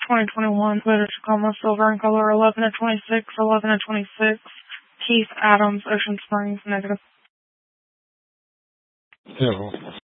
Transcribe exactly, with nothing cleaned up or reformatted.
twenty twenty-one Toyota Tacoma Silver in color eleven to twenty-six, eleven to twenty-six. Keith Adams, Ocean Springs, negative. Hello.